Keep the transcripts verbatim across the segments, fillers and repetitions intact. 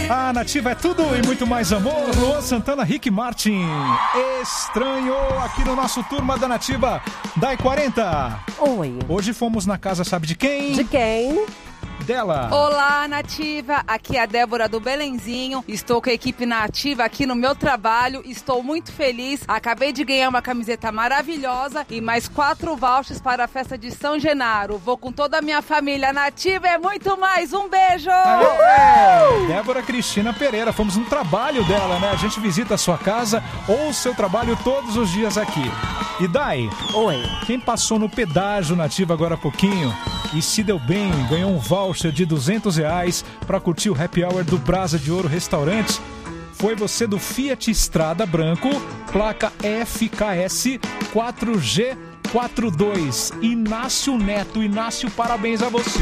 A Nativa é tudo e muito mais amor. Luan Santana, Rick Martin. Estranhou aqui no nosso Turma da Nativa. Dai quarenta. Oi. Hoje fomos na casa, sabe de quem? De quem? Dela. Olá, Nativa. Aqui é a Débora do Belenzinho. Estou com a equipe Nativa aqui no meu trabalho. Estou muito feliz. Acabei de ganhar uma camiseta maravilhosa e mais quatro vouchers para a festa de São Genaro. Vou com toda a minha família. Nativa é muito mais. Um beijo! Aê! Débora Cristina Pereira. Fomos no trabalho dela, né? A gente visita a sua casa ou o seu trabalho todos os dias aqui. E Dai, Oi. quem passou no pedágio Nativa agora há pouquinho e se deu bem, ganhou um voucher de duzentos reais para curtir o Happy Hour do Brasa de Ouro Restaurante, foi você do Fiat Strada branco, placa F K S quatro G quarenta e dois. Inácio Neto. Inácio, parabéns a você.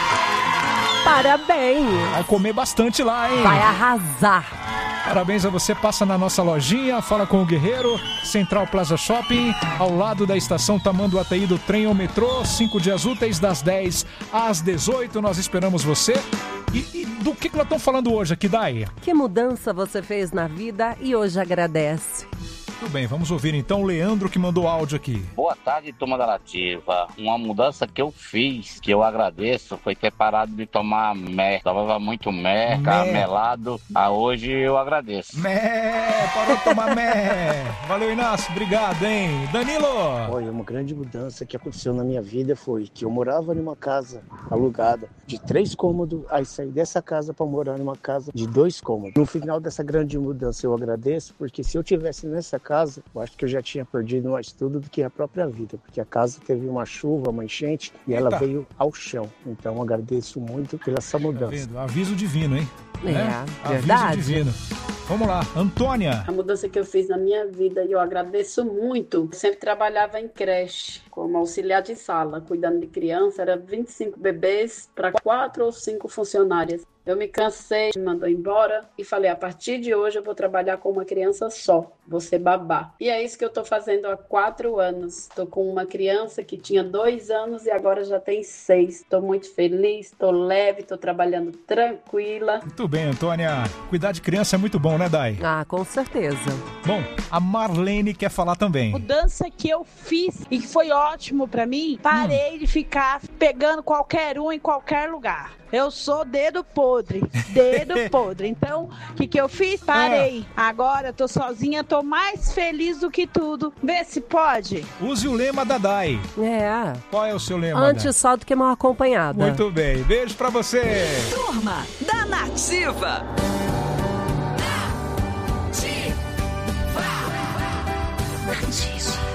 Parabéns. Vai comer bastante lá, hein? Vai arrasar. Parabéns a você, passa na nossa lojinha, fala com o Guerreiro, Central Plaza Shopping, ao lado da estação Tamanduateí do trem ou metrô, cinco dias úteis, das dez às dezoito, nós esperamos você. E, e do que, que nós estamos falando hoje aqui, Dai? Que mudança você fez na vida e hoje agradece? Tudo bem, vamos ouvir então o Leandro que mandou áudio aqui. Boa tarde, turma da Nativa. Uma mudança que eu fiz, que eu agradeço, foi ter parado de tomar mer. Tomava muito mer, caramelado. Ah, hoje eu agradeço. Mé, parou de tomar mé. Valeu, Inácio, obrigado, hein? Danilo! Olha, uma grande mudança que aconteceu na minha vida foi que eu morava numa casa alugada de três cômodos, aí saí dessa casa para morar numa casa de dois cômodos. No final dessa grande mudança eu agradeço, porque se eu tivesse nessa casa, eu acho que eu já tinha perdido mais tudo do que a própria vida, porque a casa teve uma chuva, uma enchente e ela Eita. veio ao chão. Então eu agradeço muito pela essa mudança. Tá vendo? Aviso divino, hein? É, né? verdade. Aviso divino. Vamos lá, Antônia. A mudança que eu fiz na minha vida e eu agradeço muito. Eu sempre trabalhava em creche, como auxiliar de sala, cuidando de criança. Era vinte e cinco bebês para quatro ou cinco funcionárias. Eu me cansei, me mandou embora e falei, a partir de hoje eu vou trabalhar com uma criança só, vou ser babá. E é isso que eu tô fazendo há quatro anos. Tô com uma criança que tinha dois anos e agora já tem seis. Tô muito feliz, tô leve, tô trabalhando tranquila. Muito bem, Antônia. Cuidar de criança é muito bom, né, Dai? Ah, com certeza. Bom, a Marlene quer falar também. Mudança que eu fiz e que foi ótimo pra mim, parei hum. de ficar pegando qualquer um em qualquer lugar. Eu sou dedo podre, dedo podre. Então, o que, que eu fiz? Parei. Ah. Agora tô sozinha, tô mais feliz do que tudo. Vê se pode. Use o lema da Dai. É. Qual é o seu lema, Antes Dai? só do que mal acompanhada. Muito bem. Beijo pra você. Turma da Nativa. Nativa. Nativa.